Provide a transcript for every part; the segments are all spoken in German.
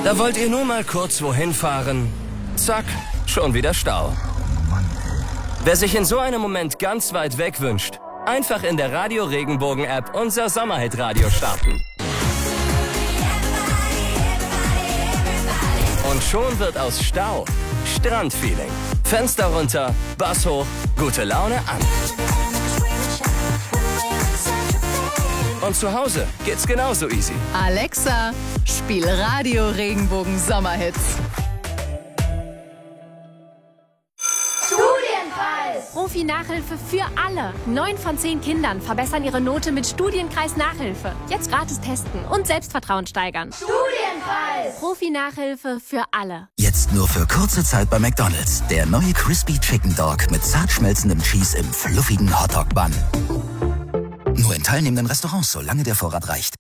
Da wollt ihr nur mal kurz wohin fahren. Zack, schon wieder Stau. Wer sich in so einem Moment ganz weit weg wünscht, einfach in der Radio Regenbogen App unser Sommerhit-Radio starten. Und schon wird aus Stau Strandfeeling. Fenster runter, Bass hoch, gute Laune an. Und zu Hause geht's genauso easy. Alexa, spiel Radio Regenbogen Sommerhits. Profi-Nachhilfe für alle. 9 von 10 Kindern verbessern ihre Note mit Studienkreis Nachhilfe. Jetzt gratis testen und Selbstvertrauen steigern. Studienkreis! Profi-Nachhilfe für alle. Jetzt nur für kurze Zeit bei McDonald's. Der neue Crispy Chicken Dog mit zart schmelzendem Cheese im fluffigen Hotdog-Bun. Nur in teilnehmenden Restaurants, solange der Vorrat reicht.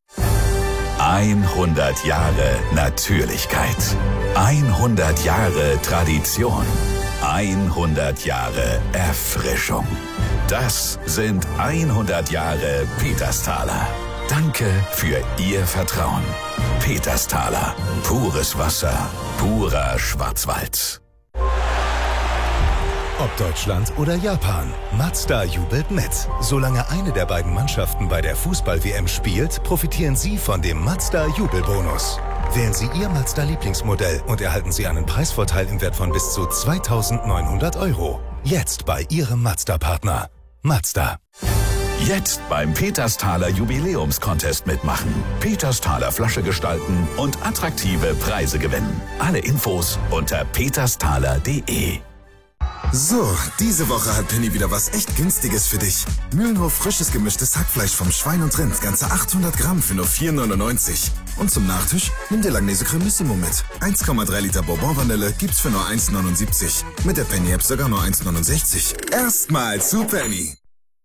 100 Jahre Natürlichkeit. 100 Jahre Tradition. 100 Jahre Erfrischung. Das sind 100 Jahre Petersthaler. Danke für Ihr Vertrauen. Petersthaler. Pures Wasser. Purer Schwarzwald. Ob Deutschland oder Japan, Mazda jubelt mit. Solange eine der beiden Mannschaften bei der Fußball-WM spielt, profitieren Sie von dem Mazda-Jubelbonus. Wählen Sie Ihr Mazda-Lieblingsmodell und erhalten Sie einen Preisvorteil im Wert von bis zu 2.900 €. Jetzt bei Ihrem Mazda-Partner. Mazda. Jetzt beim Petersthaler Jubiläumscontest mitmachen. Petersthaler Flasche gestalten und attraktive Preise gewinnen. Alle Infos unter petersthaler.de. So, diese Woche hat Penny wieder was echt Günstiges für dich. Mühlenhof frisches gemischtes Hackfleisch vom Schwein und Rind, ganze 800 Gramm für nur 4,99. Und zum Nachtisch nimm dir Langnese Cremissimo mit. 1,3 Liter Bourbon-Vanille gibt's für nur 1,79. Mit der Penny-App sogar nur 1,69. Erstmal zu Penny.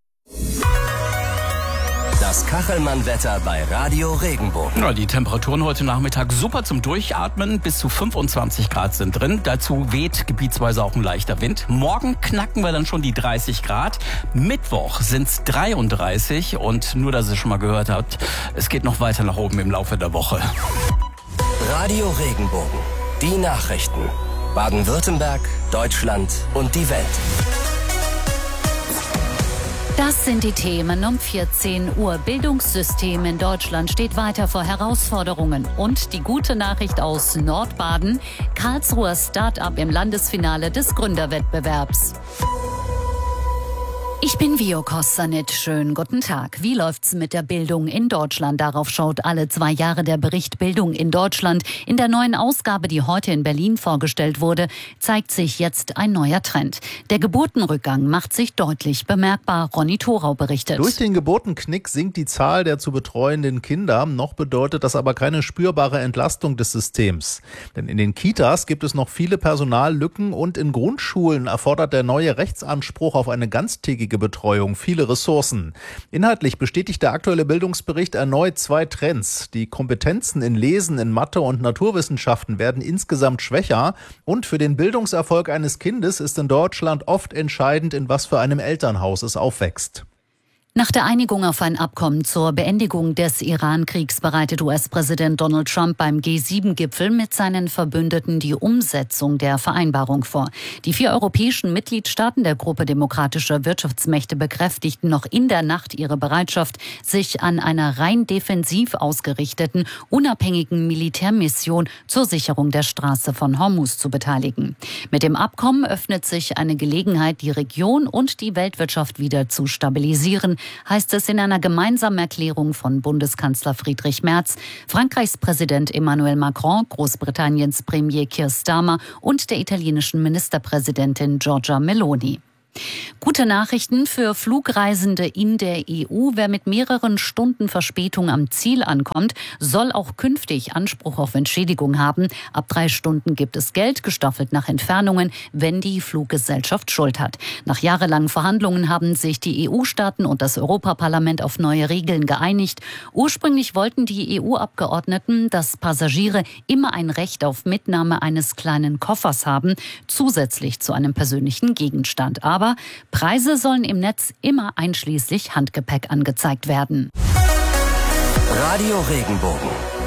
Das Kachelmann-Wetter bei Radio Regenbogen. Ja, die Temperaturen heute Nachmittag super zum Durchatmen. Bis zu 25 Grad sind drin. Dazu weht gebietsweise auch ein leichter Wind. Morgen knacken wir dann schon die 30 Grad. Mittwoch sind's 33. Und nur, dass ihr schon mal gehört habt, es geht noch weiter nach oben im Laufe der Woche. Radio Regenbogen. Die Nachrichten. Baden-Württemberg, Deutschland und die Welt. Das sind die Themen um 14 Uhr. Bildungssystem in Deutschland steht weiter vor Herausforderungen. Und die gute Nachricht aus Nordbaden: Karlsruher Start-up im Landesfinale des Gründerwettbewerbs. Ich bin Vio Kostanit. Schönen guten Tag. Wie läuft's mit der Bildung in Deutschland? Darauf schaut alle 2 Jahre der Bericht Bildung in Deutschland. In der neuen Ausgabe, die heute in Berlin vorgestellt wurde, zeigt sich jetzt ein neuer Trend. Der Geburtenrückgang macht sich deutlich bemerkbar. Ronny Thorau berichtet. Durch den Geburtenknick sinkt die Zahl der zu betreuenden Kinder. Noch bedeutet das aber keine spürbare Entlastung des Systems. Denn in den Kitas gibt es noch viele Personallücken und in Grundschulen erfordert der neue Rechtsanspruch auf eine ganztägige Betreuung viele Ressourcen. Inhaltlich bestätigt der aktuelle Bildungsbericht erneut 2 Trends. Die Kompetenzen in Lesen, in Mathe und Naturwissenschaften werden insgesamt schwächer. Und für den Bildungserfolg eines Kindes ist in Deutschland oft entscheidend, in was für einem Elternhaus es aufwächst. Nach der Einigung auf ein Abkommen zur Beendigung des Iran-Kriegs bereitet US-Präsident Donald Trump beim G7-Gipfel mit seinen Verbündeten die Umsetzung der Vereinbarung vor. Die 4 europäischen Mitgliedstaaten der Gruppe demokratischer Wirtschaftsmächte bekräftigten noch in der Nacht ihre Bereitschaft, sich an einer rein defensiv ausgerichteten, unabhängigen Militärmission zur Sicherung der Straße von Hormuz zu beteiligen. Mit dem Abkommen öffnet sich eine Gelegenheit, die Region und die Weltwirtschaft wieder zu stabilisieren, heißt es in einer gemeinsamen Erklärung von Bundeskanzler Friedrich Merz, Frankreichs Präsident Emmanuel Macron, Großbritanniens Premier Keir Starmer und der italienischen Ministerpräsidentin Giorgia Meloni. Gute Nachrichten für Flugreisende in der EU. Wer mit mehreren Stunden Verspätung am Ziel ankommt, soll auch künftig Anspruch auf Entschädigung haben. Ab 3 Stunden gibt es Geld, gestaffelt nach Entfernungen, wenn die Fluggesellschaft Schuld hat. Nach jahrelangen Verhandlungen haben sich die EU-Staaten und das Europaparlament auf neue Regeln geeinigt. Ursprünglich wollten die EU-Abgeordneten, dass Passagiere immer ein Recht auf Mitnahme eines kleinen Koffers haben, zusätzlich zu einem persönlichen Gegenstand. Aber Preise sollen im Netz immer einschließlich Handgepäck angezeigt werden. Radio Regenbogen.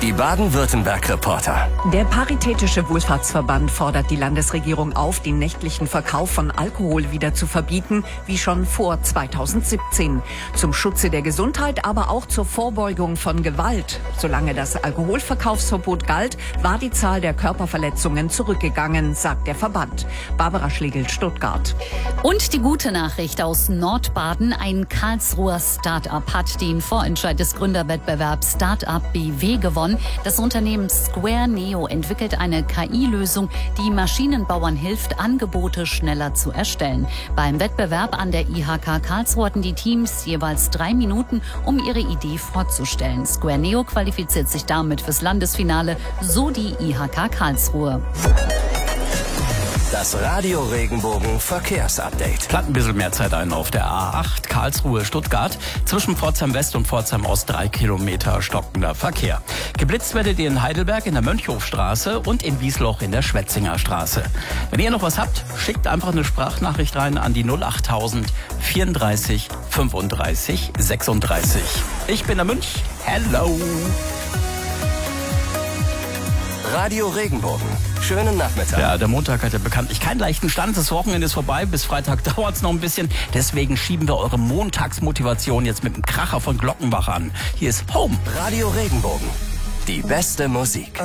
Die Baden-Württemberg-Reporter. Der Paritätische Wohlfahrtsverband fordert die Landesregierung auf, den nächtlichen Verkauf von Alkohol wieder zu verbieten, wie schon vor 2017. Zum Schutze der Gesundheit, aber auch zur Vorbeugung von Gewalt. Solange das Alkoholverkaufsverbot galt, war die Zahl der Körperverletzungen zurückgegangen, sagt der Verband. Barbara Schlegel, Stuttgart. Und die gute Nachricht aus Nordbaden. Ein Karlsruher Start-up hat den Vorentscheid des Gründerwettbewerbs Start-up BW gewonnen. Das Unternehmen Square Neo entwickelt eine KI-Lösung, die Maschinenbauern hilft, Angebote schneller zu erstellen. Beim Wettbewerb an der IHK Karlsruhe hatten die Teams jeweils 3 Minuten, um ihre Idee vorzustellen. Square Neo qualifiziert sich damit fürs Landesfinale, so die IHK Karlsruhe. Das Radio Regenbogen Verkehrsupdate. Platt ein bisschen mehr Zeit ein auf der A8 Karlsruhe-Stuttgart. Zwischen Pforzheim West und Pforzheim Ost 3 Kilometer stockender Verkehr. Geblitzt werdet ihr in Heidelberg in der Mönchhofstraße und in Wiesloch in der Schwetzinger Straße. Wenn ihr noch was habt, schickt einfach eine Sprachnachricht rein an die 08000 34 35 36. Ich bin der Münch. Hello. Radio Regenbogen. Schönen Nachmittag. Ja, der Montag hat ja bekanntlich keinen leichten Stand. Das Wochenende ist vorbei. Bis Freitag dauert es noch ein bisschen. Deswegen schieben wir eure Montagsmotivation jetzt mit dem Kracher von Glockenbach an. Hier ist Home. Radio Regenbogen. Die beste Musik.